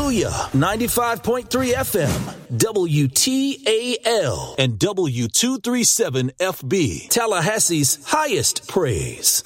Hallelujah, 95.3 FM, WTAL, and W237FB, Tallahassee's highest praise.